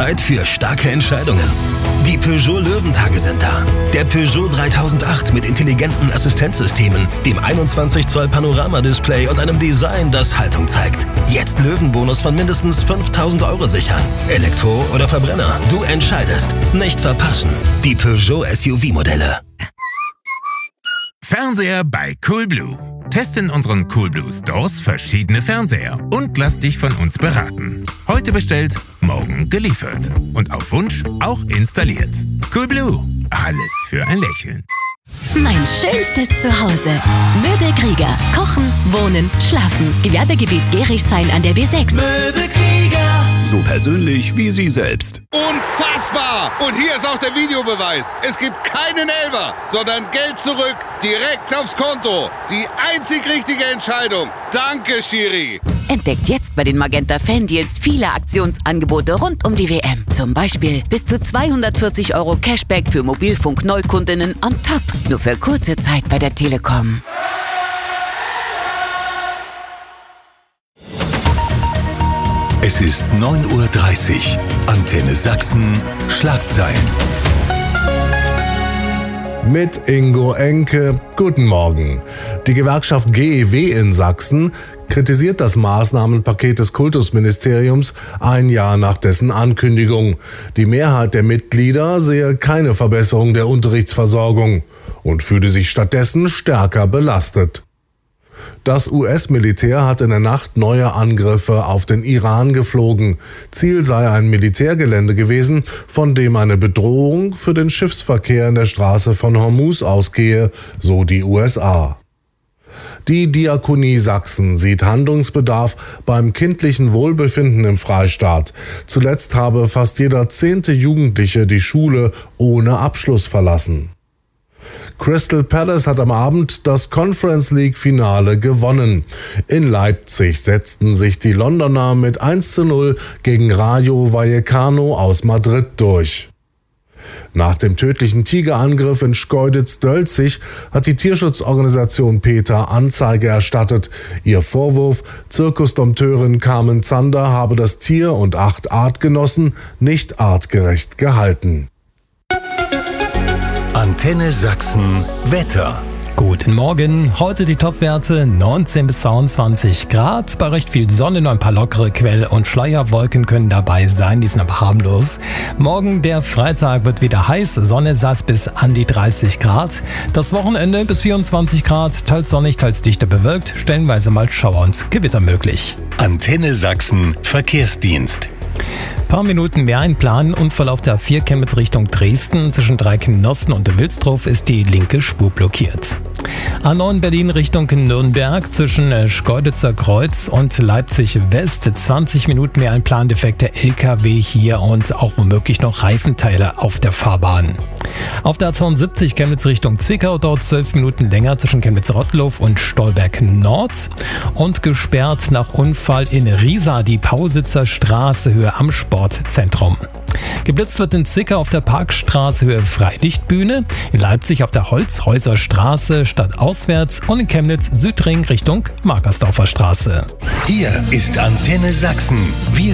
Zeit für starke Entscheidungen. Die Peugeot Löwentage sind da. Der Peugeot 3008 mit intelligenten Assistenzsystemen, dem 21 Zoll Panoramadisplay und einem Design, das Haltung zeigt. Jetzt Löwenbonus von mindestens 5.000 € sichern. Elektro oder Verbrenner, du entscheidest. Nicht verpassen. Die Peugeot SUV-Modelle. Fernseher bei Coolblue. Teste in unseren Coolblue Stores verschiedene Fernseher und lass dich von uns beraten. Heute bestellt, morgen geliefert. Und auf Wunsch auch installiert. Coolblue. Alles für ein Lächeln. Mein schönstes Zuhause. Möbelkrieger. Kochen, wohnen, schlafen. Gewerbegebiet Gerichshain an der B6. Möbelkrieger. So persönlich wie Sie selbst. Unfassbar! Und hier ist auch der Videobeweis. Es gibt keinen Elfer, sondern Geld zurück, direkt aufs Konto. Die einzig richtige Entscheidung. Danke, Schiri. Entdeckt jetzt bei den Magenta Fan-Deals viele Aktionsangebote rund um die WM. Zum Beispiel bis zu 240 € Cashback für Mobilfunk-Neukundinnen on top. Nur für kurze Zeit bei der Telekom. Es ist 9:30 Uhr. Antenne Sachsen, Schlagzeilen. Mit Ingo Enke. Guten Morgen. Die Gewerkschaft GEW in Sachsen kritisiert das Maßnahmenpaket des Kultusministeriums ein Jahr nach dessen Ankündigung. Die Mehrheit der Mitglieder sehe keine Verbesserung der Unterrichtsversorgung und fühle sich stattdessen stärker belastet. Das US-Militär hat in der Nacht neue Angriffe auf den Iran geflogen. Ziel sei ein Militärgelände gewesen, von dem eine Bedrohung für den Schiffsverkehr in der Straße von Hormuz ausgehe, so die USA. Die Diakonie Sachsen sieht Handlungsbedarf beim kindlichen Wohlbefinden im Freistaat. Zuletzt habe fast jeder 10. Jugendliche die Schule ohne Abschluss verlassen. Crystal Palace hat am Abend das Conference League Finale gewonnen. In Leipzig setzten sich die Londoner mit 1:0 gegen Rayo Vallecano aus Madrid durch. Nach dem tödlichen Tigerangriff in Schkeuditz-Dölzig hat die Tierschutzorganisation PETA Anzeige erstattet. Ihr Vorwurf: Zirkusdompteurin Carmen Zander habe das Tier und 8 Artgenossen nicht artgerecht gehalten. Antenne Sachsen Wetter. Guten Morgen. Heute die Topwerte 19 bis 22 Grad. Bei recht viel Sonne nur ein paar lockere Quell- und Schleierwolken können dabei sein. Die sind aber harmlos. Morgen, der Freitag, wird wieder heiß. Sonne satt bis an die 30 Grad. Das Wochenende bis 24 Grad. Teils sonnig, teils dichter bewölkt. Stellenweise mal Schauer und Gewitter möglich. Antenne Sachsen Verkehrsdienst. Paar Minuten mehr einplanen. Unfall auf der A4 Chemnitz Richtung Dresden. Zwischen Dreikenossen und Wilsdruf ist die linke Spur blockiert. A9 Berlin Richtung Nürnberg. Zwischen Schkeuditzer Kreuz und Leipzig West. 20 Minuten mehr einplanen. Defekte LKW hier und auch womöglich noch Reifenteile auf der Fahrbahn. Auf der A72 Chemnitz Richtung Zwickau dauert 12 Minuten länger zwischen Chemnitz-Rottlow und Stolberg Nord. Und gesperrt nach Unfall in Riesa die Pausitzer Straße Höhe am Sportzentrum. Geblitzt wird in Zwickau auf der Parkstraße Höhe Freilichtbühne, in Leipzig auf der Holzhäuser Straße stadtauswärts und in Chemnitz Südring Richtung Markersdorfer Straße. Hier ist Antenne Sachsen. Wir